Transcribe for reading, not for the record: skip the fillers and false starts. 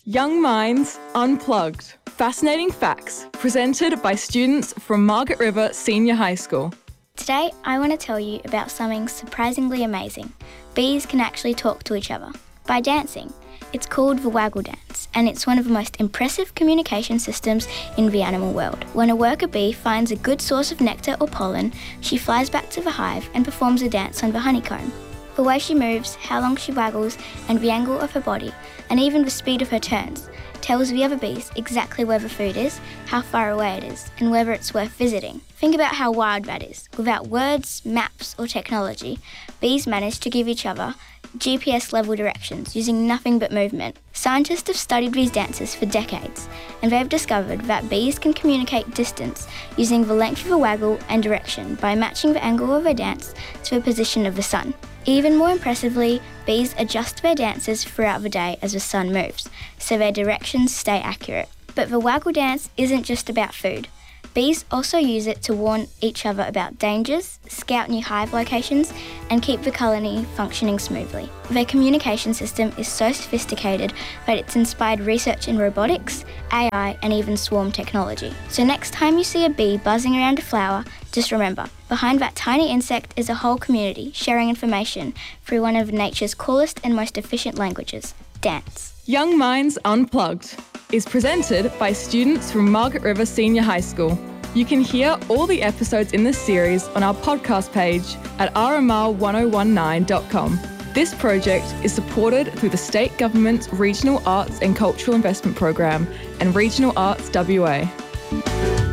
Young Minds Unplugged. Fascinating facts presented by students from Margaret River Senior High School. Today, I want to tell you about something surprisingly amazing. Bees can actually talk to each other by dancing. It's called the waggle dance, and it's one of the most impressive communication systems in the animal world. When a worker bee finds a good source of nectar or pollen, she flies back to the hive and performs a dance on the honeycomb. The way she moves, how long she waggles, and the angle of her body, and even the speed of her turns, tells the other bees exactly where the food is, how far away it is, and whether it's worth visiting. Think about how wild that is. Without words, maps, or technology, bees manage to give each other GPS-level directions using nothing but movement. Scientists have studied these dances for decades, and they've discovered that bees can communicate distance using the length of a waggle and direction by matching the angle of a dance to the position of the sun. Even more impressively, bees adjust their dances throughout the day as the sun moves, so their directions stay accurate. But the waggle dance isn't just about food. Bees also use it to warn each other about dangers, scout new hive locations, and keep the colony functioning smoothly. Their communication system is so sophisticated that it's inspired research in robotics, AI, and even swarm technology. So next time you see a bee buzzing around a flower, just remember, behind that tiny insect is a whole community sharing information through one of nature's coolest and most efficient languages, dance. Young Minds Unplugged is presented by students from Margaret River Senior High School. You can hear all the episodes in this series on our podcast page at rmr1019.com. This project is supported through the State Government's Regional Arts and Cultural Investment Program and Regional Arts WA.